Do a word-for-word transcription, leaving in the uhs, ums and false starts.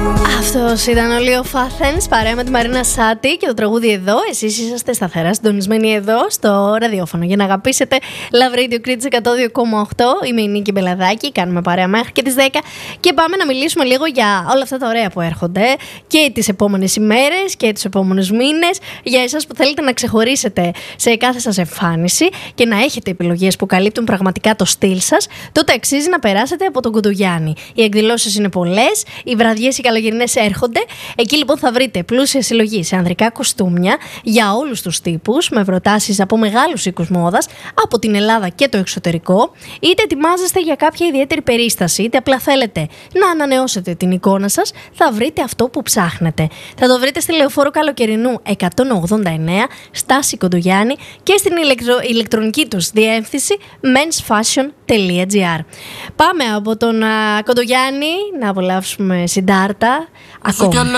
Αυτός ήταν ο Λίο Φάθενς παρέα με τη Μαρίνα Σάτι και το τραγούδι εδώ. Εσείς είσαστε σταθερά συντονισμένοι εδώ στο ραδιόφωνο για να αγαπήσετε Love Radio Crete εκατό δύο κόμμα οκτώ. Είμαι η Νίκη Μπελαδάκη, κάνουμε παρέα μέχρι και τις δέκα και πάμε να μιλήσουμε λίγο για όλα αυτά τα ωραία που έρχονται και τις επόμενες ημέρες και τους επόμενους μήνες. Για εσάς που θέλετε να ξεχωρίσετε σε κάθε σας εμφάνιση και να έχετε επιλογές που καλύπτουν πραγματικά το στυλ σας, τότε αξίζει να περάσετε από τον Κοντογιάννη. Οι εκδηλώσεις είναι πολλές, οι βραδιές οι καλοκαιρινές έρχονται. Εκεί λοιπόν θα βρείτε πλούσια συλλογή σε ανδρικά κοστούμια για όλους τους τύπους, με προτάσεις από μεγάλους οίκους μόδας από την Ελλάδα και το εξωτερικό. Είτε ετοιμάζεστε για κάποια ιδιαίτερη περίσταση, είτε απλά θέλετε να ανανεώσετε την εικόνα σας, θα βρείτε αυτό που ψάχνετε. Θα το βρείτε στη Λεωφόρο Καλοκαιρινού εκατόν ογδόντα εννέα, Στάση Κοντογιάννη, και στην ηλεκτρο... ηλεκτρονική τους διεύθυνση mens fashion τελεία gr. Πάμε από τον uh, Κοντογιάννη να απολαύσουμε Συντάρτα. Ακόμα.